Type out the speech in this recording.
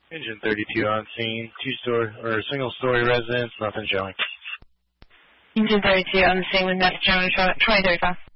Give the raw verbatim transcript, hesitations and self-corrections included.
Engine thirty-two on scene, two-story or single-story residence, nothing showing. Engine thirty-two on the scene with nothing showing, twenty thirty-five.